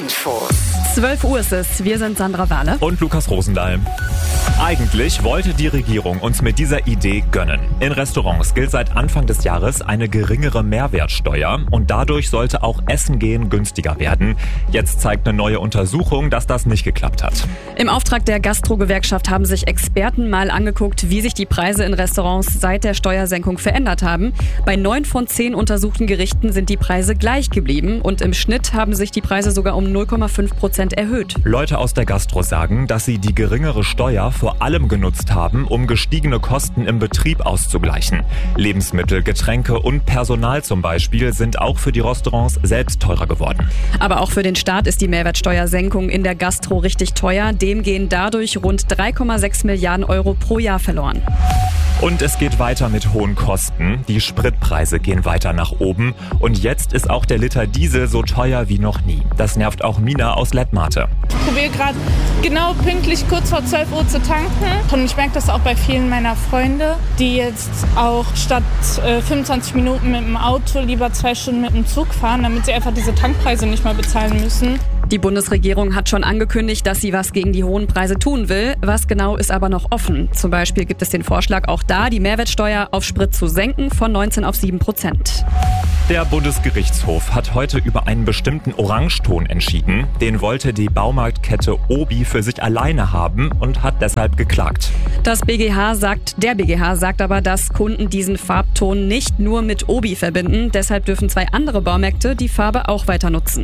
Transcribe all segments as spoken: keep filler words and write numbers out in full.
Infos. zwölf Uhr ist es. Wir sind Sandra Wahle und Lukas Rosendahl. Eigentlich wollte die Regierung uns mit dieser Idee gönnen. In Restaurants gilt seit Anfang des Jahres eine geringere Mehrwertsteuer und dadurch sollte auch Essen gehen günstiger werden. Jetzt zeigt eine neue Untersuchung, dass das nicht geklappt hat. Im Auftrag der Gastro-Gewerkschaft haben sich Experten mal angeguckt, wie sich die Preise in Restaurants seit der Steuersenkung verändert haben. Bei neun von zehn untersuchten Gerichten sind die Preise gleich geblieben und im Schnitt haben sich die Preise sogar um null Komma fünf Prozent erhöht. Leute aus der Gastro sagen, dass sie die geringere Steuer vor allem genutzt haben, um gestiegene Kosten im Betrieb auszugleichen. Lebensmittel, Getränke und Personal zum Beispiel sind auch für die Restaurants selbst teurer geworden. Aber auch für den Staat ist die Mehrwertsteuersenkung in der Gastro richtig teuer. Dem gehen dadurch rund drei Komma sechs Milliarden Euro pro Jahr verloren. Und es geht weiter mit hohen Kosten. Die Spritpreise gehen weiter nach oben. Und jetzt ist auch der Liter Diesel so teuer wie noch nie. Das nervt auch Mina aus Lettmate. Ich probiere gerade genau pünktlich kurz vor zwölf Uhr zu tanken. Und ich merke das auch bei vielen meiner Freunde, die jetzt auch statt äh, fünfundzwanzig Minuten mit dem Auto lieber zwei Stunden mit dem Zug fahren, damit sie einfach diese Tankpreise nicht mehr bezahlen müssen. Die Bundesregierung hat schon angekündigt, dass sie was gegen die hohen Preise tun will. Was genau ist aber noch offen. Zum Beispiel gibt es den Vorschlag, auch da die Mehrwertsteuer auf Sprit zu senken von neunzehn auf sieben Prozent. Der Bundesgerichtshof hat heute über einen bestimmten Orangeton entschieden. Den wollte die Baumarktkette Obi für sich alleine haben und hat deshalb geklagt. Das B G H sagt, der B G H sagt aber, dass Kunden diesen Farbton nicht nur mit Obi verbinden. Deshalb dürfen zwei andere Baumärkte die Farbe auch weiter nutzen.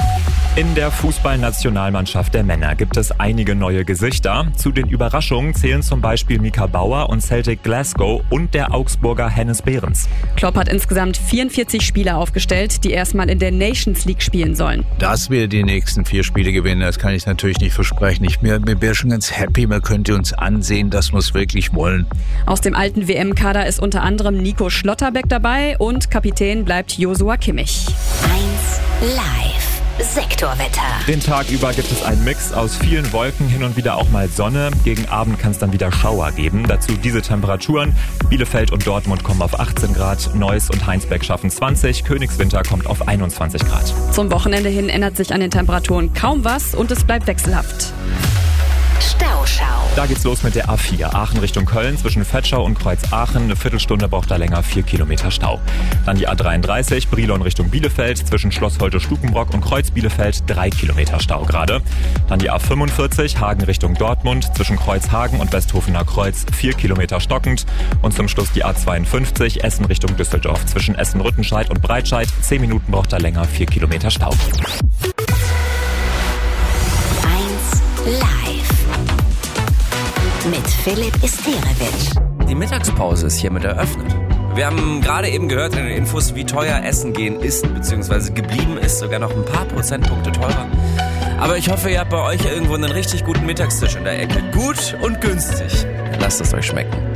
In der Fußballnationalmannschaft der Männer gibt es einige neue Gesichter. Zu den Überraschungen zählen zum Beispiel Mika Bauer und Celtic Glasgow und der Augsburger Hennes Behrens. Klopp hat insgesamt vierundvierzig Spieler aufgestellt, die erstmal in der Nations League spielen sollen. Dass wir die nächsten vier Spiele gewinnen, das kann ich natürlich nicht versprechen. Ich bin, bin schon ganz happy, man könnte uns ansehen, dass wir es wirklich wollen. Aus dem alten W M-Kader ist unter anderem Nico Schlotterbeck dabei und Kapitän bleibt Joshua Kimmich. eins Live. Sektorwetter. Den Tag über gibt es einen Mix aus vielen Wolken, hin und wieder auch mal Sonne. Gegen Abend kann es dann wieder Schauer geben. Dazu diese Temperaturen. Bielefeld und Dortmund kommen auf achtzehn Grad, Neuss und Heinsberg schaffen zwanzig, Königswinter kommt auf einundzwanzig Grad. Zum Wochenende hin ändert sich an den Temperaturen kaum was und es bleibt wechselhaft. Stauschau. Da geht's los mit der A vier. Aachen Richtung Köln zwischen Vetschau und Kreuz-Aachen. Eine Viertelstunde braucht da länger, vier Kilometer Stau. Dann die A dreiunddreißig, Brilon Richtung Bielefeld zwischen Schloss Holte-Stukenbrock und Kreuz-Bielefeld, drei Kilometer Stau gerade. Dann die A fünfundvierzig, Hagen Richtung Dortmund zwischen Kreuzhagen und Westhofener Kreuz, vier Kilometer stockend. Und zum Schluss die A zweiundfünfzig, Essen Richtung Düsseldorf zwischen Essen-Rüttenscheid und Breitscheid, zehn Minuten braucht da länger, vier Kilometer Stau. eins Live. Mit Philipp Isterewitsch. Die Mittagspause ist hiermit eröffnet. Wir haben gerade eben gehört in den Infos, wie teuer Essen gehen ist, beziehungsweise geblieben ist, sogar noch ein paar Prozentpunkte teurer. Aber ich hoffe, ihr habt bei euch irgendwo einen richtig guten Mittagstisch in der Ecke. Gut und günstig. Lasst es euch schmecken.